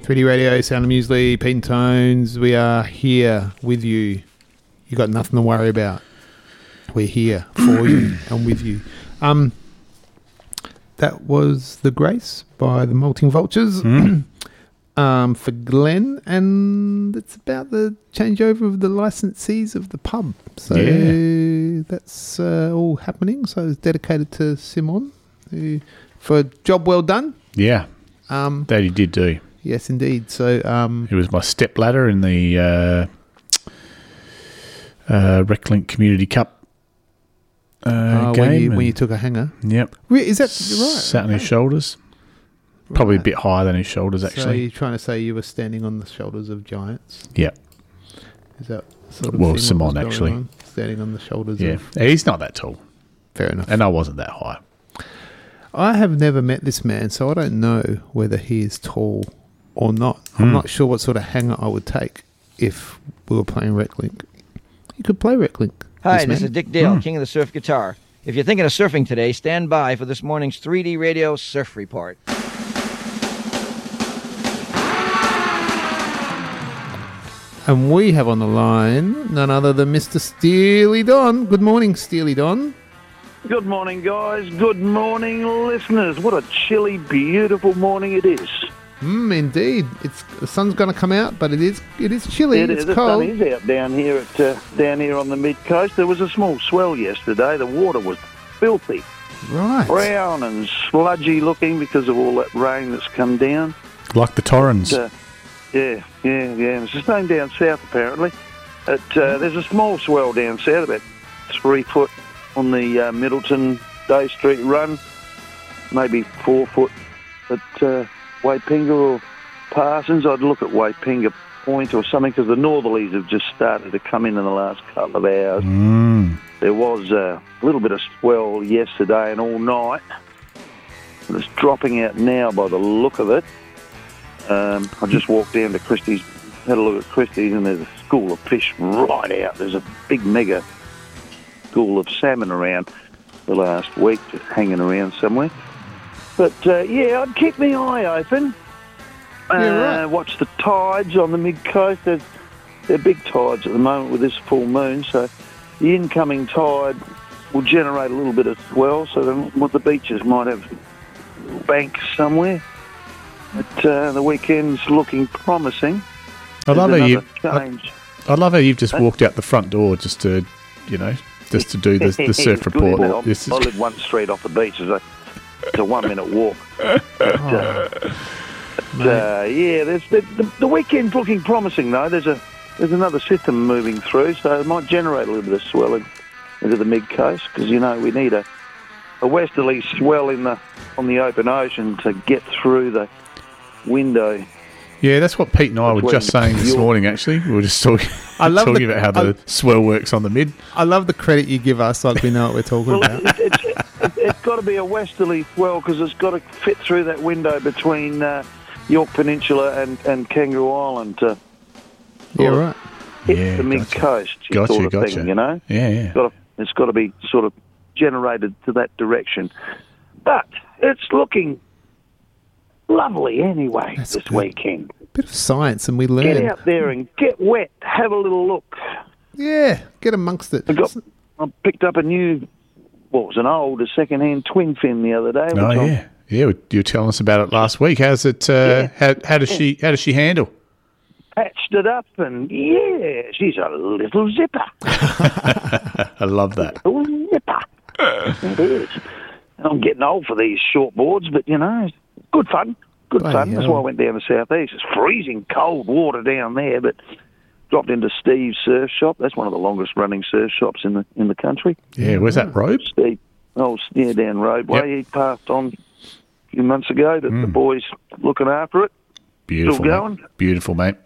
3D Radio, Sound of Muesli, Pete and Tones. We are here with you. You got nothing to worry about. We're here for you and with you. That was The Grace by the Molting Vultures for Glenn, and it's about the changeover of the licensees of the pub. So that's all happening. So it's dedicated to Simon for a job well done. Yeah, that he did do. Yes, indeed. So it was my stepladder in the Reclink Community Cup game. When you took a hanger. Yep. Is that right? Sat on his shoulders. Probably a bit higher than his shoulders, actually. So you're trying to say you were standing on the shoulders of giants? Yep. Is that sort of well, Simon, actually. On? Standing on the shoulders of... Yeah, he's not that tall. Fair enough. And I wasn't that high. I have never met this man, so I don't know whether he is tall or not. I'm not sure what sort of hanger I would take if we were playing Reclink. You could play Reclink. Hi, this is Dick Dale, King of the Surf Guitar. If you're thinking of surfing today, stand by for this morning's 3D Radio Surf Report. And we have on the line none other than Mr. Steely Don. Good morning, Steely Don. Good morning, guys. Good morning, listeners. What a chilly, beautiful morning it is. Indeed. The sun's going to come out, but it is chilly. It's cold. The sun is out down here on the mid-coast. There was a small swell yesterday. The water was filthy. Right. Brown and sludgy looking because of all that rain that's come down. Like the Torrens. Yeah. It's the same down south, apparently. There's a small swell down south, about 3 foot on the Middleton Day Street run, maybe 4 foot at Waipinga or Parsons. I'd look at Waipinga Point or something because the northerlies have just started to come in the last couple of hours. There was a little bit of swell yesterday and all night. It's dropping out now by the look of it. I just walked down to Christie's, had a look at Christie's, and there's a school of fish right out. There's a big mega school of salmon around the last week, just hanging around somewhere. But, I'd keep my eye open. Right. Watch the tides on the mid-coast. They're big tides at the moment with this full moon, so the incoming tide will generate a little bit of swell, so the beaches might have banks somewhere. But the weekend's looking promising. I love how you've just walked out the front door just to do the surf report. I live one street off the beach. It's a 1 minute walk. The weekend's looking promising though. There's another system moving through, so it might generate a little bit of swelling into the mid coast because we need a westerly swell on the open ocean to get through the window. Yeah, that's what Pete and I were just saying this morning, actually. We were just talking about how the swell works on the mid. I love the credit you give us, like we know what we're talking about. It's got to be a westerly swell because it's got to fit through that window between York Peninsula and Kangaroo Island to hit the mid-coast sort of thing, you know? Yeah. It's got to be sort of generated to that direction. But it's looking lovely anyway this weekend. Bit of science, and we learn. Get out there and get wet. Have a little look. Yeah, get amongst it. I picked up an old second-hand twin fin the other day. Oh yeah, you were telling us about it last week. How's it? How does she handle? Patched it up, and she's a little zipper. I love that. A little zipper. It is. I'm getting old for these short boards, but good fun. Good fun. That's why I went down the southeast. It's freezing cold water down there, but dropped into Steve's surf shop. That's one of the longest running surf shops in the country. Yeah, where's that, Robe? Steve. Down Roadway. Yep. He passed on a few months ago. The boys looking after it. Beautiful. Still going. Mate. Beautiful, mate.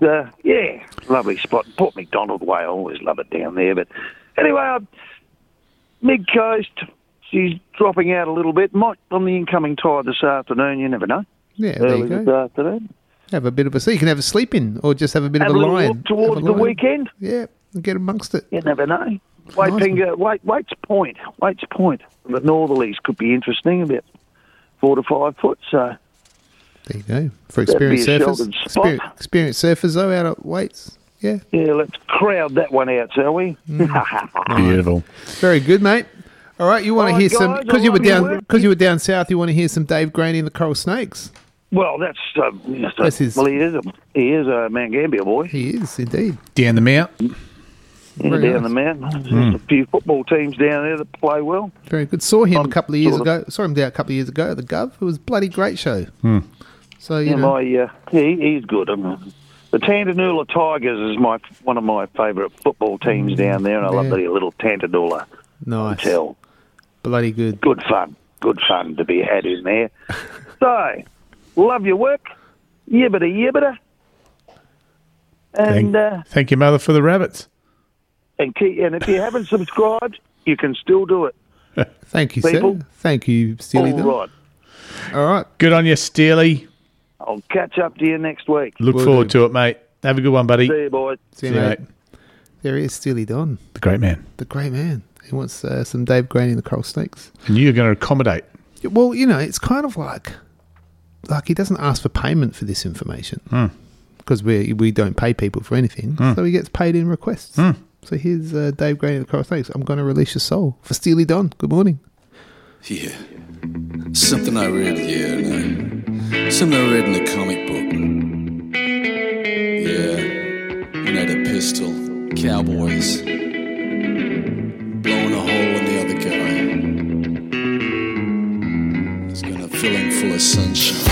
Lovely spot. Port McDonald Way. I always love it down there. But anyway, mid-coast. She's dropping out a little bit. Might on the incoming tide this afternoon. You never know. Yeah, there you go. This afternoon. Have a bit of you can have a sleep in, or just have a bit of a line. Walk towards the weekend. Yeah, and get amongst it. You never know. Waits Point. The northerlies could be interesting, about 4 to 5 foot. So There you go. For experienced surfers. Experienced surfers, though, out at weights. Yeah. Yeah, let's crowd that one out, shall we? Beautiful. Very good, mate. All right, you want to hear some... Because you were down south, you want to hear some Dave Graney and the Coral Snakes. Well, that's his... Well, he is a Mount Gambier boy. He is, indeed. Down the mount. Yeah, down the mountain. There's a few football teams down there that play well. Very good. Saw him a couple of years ago. Saw him down a couple of years ago at the Gov. It was a bloody great show. So he's good. The Tantanoola Tigers is one of my favourite football teams down there, and I love the little Tantanoola hotel. Bloody good. Good fun to be had in there. So, love your work. Yibbida. And thank you, Mother, for the rabbits. And if you haven't subscribed, you can still do it. Thank you, people. Sir. Thank you, Steely. All right. Good on you, Steely. I'll catch up to you next week. Look forward to it, mate. Have a good one, buddy. See you, boys. See you, mate. There he is, Steely Don. The great man. He wants some Dave Graney and the Coral Snakes. And you're going to accommodate. Well, it's kind of like he doesn't ask for payment for this information because we don't pay people for anything, so he gets paid in requests. So here's Dave Graney and the Coral Snakes. I'm going to release your soul for Steely Don. Good morning. Yeah. Something I read, something I read in a comic book. Yeah. The pistol, cowboys, blowing a hole in the other guy. He's gonna fill him full of sunshine.